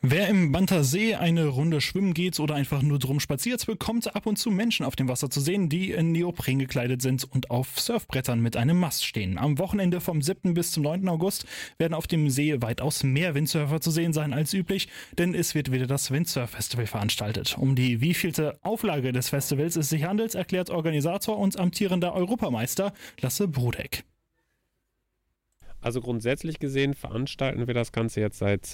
Wer im Bantersee eine Runde schwimmen geht oder einfach nur drum spaziert, bekommt ab und zu Menschen auf dem Wasser zu sehen, die in Neopren gekleidet sind und auf Surfbrettern mit einem Mast stehen. Am Wochenende vom 7. bis zum 9. August werden auf dem See weitaus mehr Windsurfer zu sehen sein als üblich, denn es wird wieder das Windsurf-Festival veranstaltet. Um die wievielte Auflage des Festivals es sich handelt, erklärt Organisator und amtierender Europameister Lasse Brodeck. Also grundsätzlich gesehen veranstalten wir das Ganze jetzt seit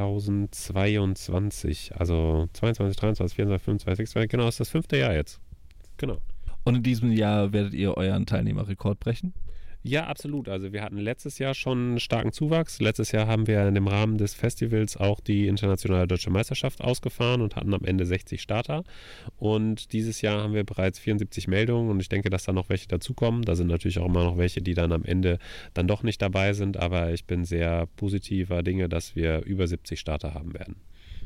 2022, also 22, 23, 24, 25, 26, genau, ist das 5. Jahr jetzt. Genau. Und in diesem Jahr werdet ihr euren Teilnehmerrekord brechen? Ja, absolut. Also wir hatten letztes Jahr schon einen starken Zuwachs. Letztes Jahr haben wir in dem Rahmen des Festivals auch die internationale deutsche Meisterschaft ausgefahren und hatten am Ende 60 Starter. Und dieses Jahr haben wir bereits 74 Meldungen und ich denke, dass da noch welche dazukommen. Da sind natürlich auch immer noch welche, die dann am Ende dann doch nicht dabei sind. Aber ich bin sehr positiver Dinge, dass wir über 70 Starter haben werden.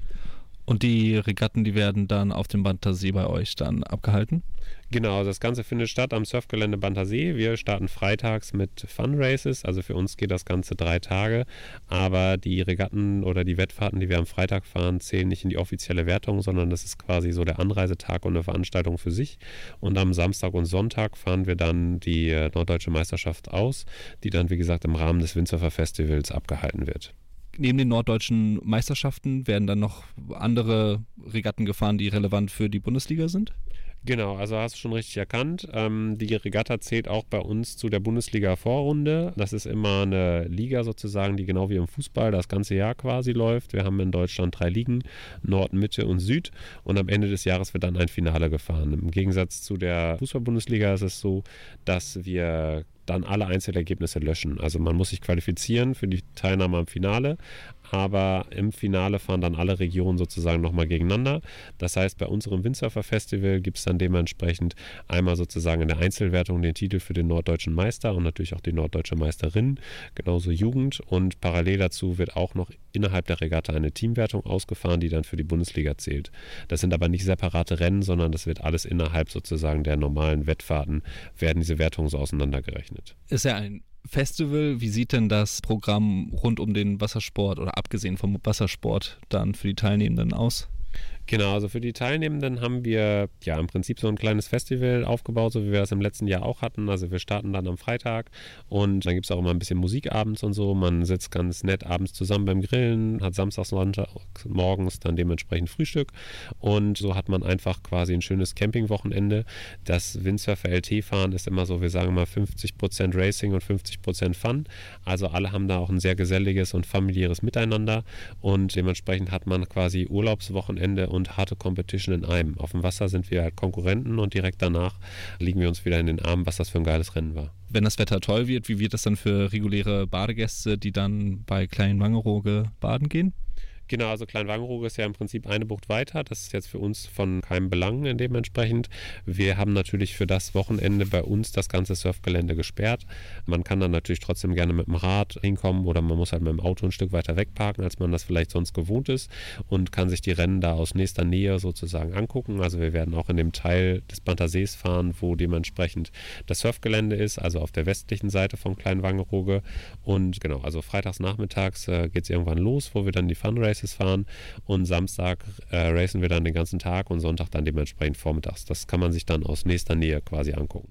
Und die Regatten, die werden dann auf dem Bantersee bei euch dann abgehalten? Genau, das Ganze findet statt am Surfgelände Bantersee. Wir starten freitags mit Fun Races, also für uns geht das Ganze 3 Tage, aber die Regatten oder die Wettfahrten, die wir am Freitag fahren, zählen nicht in die offizielle Wertung, sondern das ist quasi so der Anreisetag und eine Veranstaltung für sich. Und am Samstag und Sonntag fahren wir dann die Norddeutsche Meisterschaft aus, die dann, wie gesagt, im Rahmen des Windsurfer Festivals abgehalten wird. Neben den norddeutschen Meisterschaften werden dann noch andere Regatten gefahren, die relevant für die Bundesliga sind? Genau, also hast du schon richtig erkannt. Die Regatta zählt auch bei uns zu der Bundesliga-Vorrunde. Das ist immer eine Liga sozusagen, die genau wie im Fußball das ganze Jahr quasi läuft. Wir haben in Deutschland 3 Ligen, Nord, Mitte und Süd. Und am Ende des Jahres wird dann ein Finale gefahren. Im Gegensatz zu der Fußball-Bundesliga ist es so, dass wir dann alle Einzelergebnisse löschen. Also man muss sich qualifizieren für die Teilnahme am Finale, aber im Finale fahren dann alle Regionen sozusagen nochmal gegeneinander. Das heißt, bei unserem Windsurfer-Festival gibt es dann dementsprechend einmal sozusagen in der Einzelwertung den Titel für den norddeutschen Meister und natürlich auch die norddeutsche Meisterin, genauso Jugend, und parallel dazu wird auch noch innerhalb der Regatta eine Teamwertung ausgefahren, die dann für die Bundesliga zählt. Das sind aber nicht separate Rennen, sondern das wird alles innerhalb sozusagen der normalen Wettfahrten, werden diese Wertungen so auseinandergerechnet. Ist ja ein Festival. Wie sieht denn das Programm rund um den Wassersport oder abgesehen vom Wassersport dann für die Teilnehmenden aus? Genau, also für die Teilnehmenden haben wir ja im Prinzip so ein kleines Festival aufgebaut, so wie wir das im letzten Jahr auch hatten. Also wir starten dann am Freitag und dann gibt es auch immer ein bisschen Musik abends und so. Man sitzt ganz nett abends zusammen beim Grillen, hat samstags, sonntags, morgens dann dementsprechend Frühstück und so hat man einfach quasi ein schönes Campingwochenende. Das Windsurfer LT-Fahren ist immer so, wir sagen mal 50% Racing und 50% Fun. Also alle haben da auch ein sehr geselliges und familiäres Miteinander und dementsprechend hat man quasi Urlaubswochenende und harte Competition in einem. Auf dem Wasser sind wir halt Konkurrenten und direkt danach liegen wir uns wieder in den Armen, was das für ein geiles Rennen war. Wenn das Wetter toll wird, wie wird das dann für reguläre Badegäste, die dann bei Kleinwangerooge baden gehen? Genau, also Kleinwangerooge ist ja im Prinzip eine Bucht weiter. Das ist jetzt für uns von keinem Belang dementsprechend. Wir haben natürlich für das Wochenende bei uns das ganze Surfgelände gesperrt. Man kann dann natürlich trotzdem gerne mit dem Rad hinkommen oder man muss halt mit dem Auto ein Stück weiter wegparken, als man das vielleicht sonst gewohnt ist und kann sich die Rennen da aus nächster Nähe sozusagen angucken. Also wir werden auch in dem Teil des Bantersees fahren, wo dementsprechend das Surfgelände ist, also auf der westlichen Seite von Kleinwangerooge. Und genau, also freitags nachmittags geht es irgendwann los, wo wir dann die Fun Races fahren und Samstag racen wir dann den ganzen Tag und Sonntag dann dementsprechend vormittags. Das kann man sich dann aus nächster Nähe quasi angucken.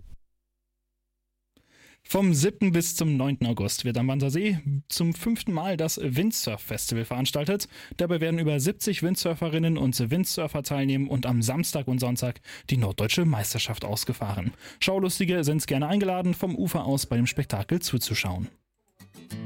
Vom 7. bis zum 9. August wird am Bantersee zum 5. Mal das Windsurf-Festival veranstaltet. Dabei werden über 70 Windsurferinnen und Windsurfer teilnehmen und am Samstag und Sonntag die Norddeutsche Meisterschaft ausgefahren. Schaulustige sind gerne eingeladen, vom Ufer aus bei dem Spektakel zuzuschauen.